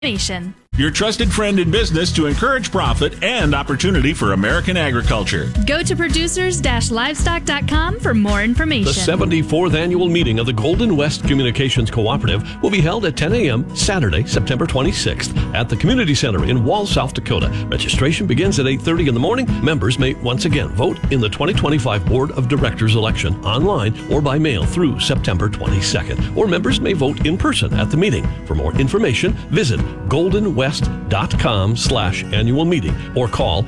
Your trusted friend in business to encourage profit and opportunity for American agriculture. Go to producers-livestock.com for more information. The 74th annual meeting of the Golden West Communications Cooperative will be held at 10 a.m. Saturday, September 26th at the Community Center in Wall, South Dakota. Registration begins at 8:30 in the morning. Members may once again vote in the 2025 Board of Directors election online or by mail through September 22nd. Or members may vote in person at the meeting. For more information, visit goldenwest.com/annual meeting or call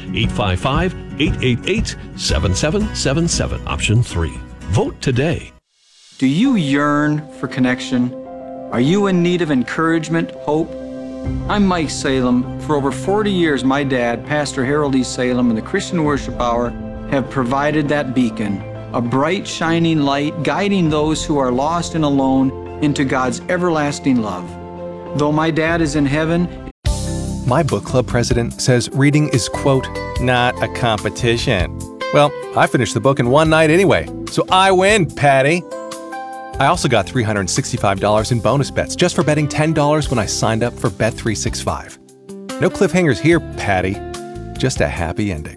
855-888-7777, option 3. Vote today. Do you yearn for connection? Are you in need of encouragement, hope? I'm Mike Salem. For over 40 years, my dad, Pastor Harold E. Salem, and the Christian Worship Hour have provided that beacon, a bright, shining light guiding those who are lost and alone into God's everlasting love. Though my dad is in heaven, my book club president says reading is, quote, not a competition. Well, I finished the book in one night anyway, so I win, Patty. I also got $365 in bonus bets just for betting $10 when I signed up for Bet365. No cliffhangers here, Patty. Just a happy ending.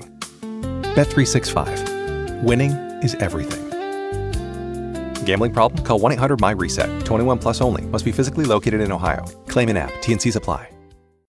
Bet365. Winning is everything. Gambling problem? Call 1-800-MY-RESET. 21 plus only. Must be physically located in Ohio. Claim in app. T&Cs apply.